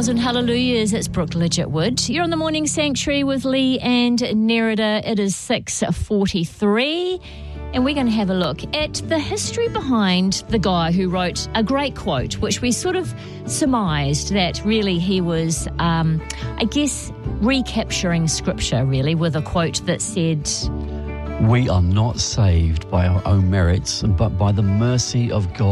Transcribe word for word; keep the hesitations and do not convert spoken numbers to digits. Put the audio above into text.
Hails and hallelujahs, it's Brooke Lidgetwood. You're on the Morning Sanctuary with Lee and Nerida. It is six forty-three, and we're going to have a look at the history behind the guy who wrote a great quote, which we sort of surmised that really he was, um, I guess, recapturing scripture, really, with a quote that said, "We are not saved by our own merits, but by the mercy of God."